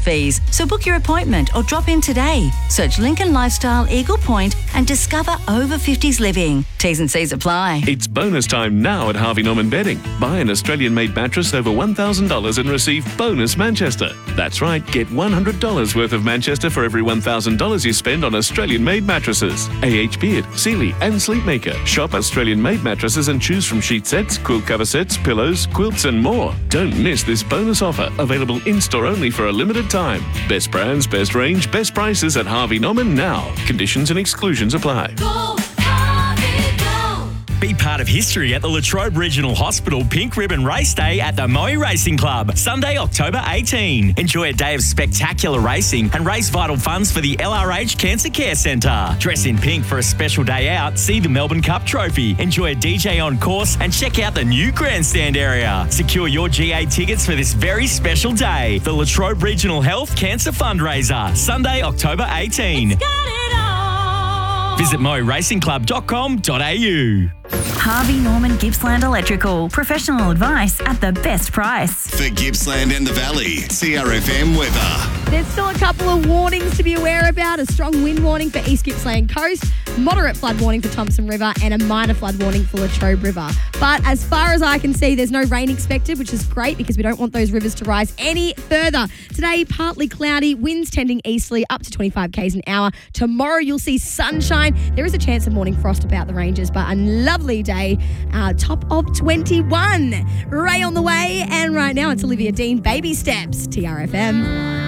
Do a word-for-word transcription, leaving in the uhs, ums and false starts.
fees. So book your appointment or drop in today. Search Lincoln Lifestyle Eagle Point and discover over fifties living. T's and C's apply. It's bonus time now at Harvey Norman Bedding. Buy an Australian-made mattress over one thousand dollars and receive bonus Manchester. That's right, get one hundred dollars worth of Manchester for every one thousand dollars you spend on Australian-made mattresses. A H Beard, Sealy and Sleepmaker. Shop Australian-made mattresses and choose from sheet sets, quilt cover sets, pillows, quilts and more. Don't miss this bonus offer, available in-store only for a limited time. Best brands, best range, best prices at Harvey Norman now. Conditions and exclusions apply. Go, Harvey, go. Be part of history at the Latrobe Regional Hospital Pink Ribbon Race Day at the Moe Racing Club, Sunday, October eighteenth. Enjoy a day of spectacular racing and raise vital funds for the L R H Cancer Care Centre. Dress in pink for a special day out, see the Melbourne Cup Trophy, enjoy a D J on course and check out the new grandstand area. Secure your G A tickets for this very special day. The Latrobe Regional Health Cancer Fundraiser, Sunday, October eighteenth. Got it all. Visit moe racing club dot com dot a u. Harvey Norman Gippsland Electrical. Professional advice at the best price. For Gippsland and the Valley, C R F M weather. There's still a couple of warnings to be aware about. A strong wind warning for East Gippsland Coast, moderate flood warning for Thompson River and a minor flood warning for Latrobe River. But as far as I can see, there's no rain expected, which is great because we don't want those rivers to rise any further. Today, partly cloudy, winds tending easterly up to twenty-five kays an hour. Tomorrow, you'll see sunshine. There is a chance of morning frost about the ranges, but a lovely day, uh, top of twenty-one. Ray on the way, and right now it's Olivia Dean, Baby Steps, T R F M.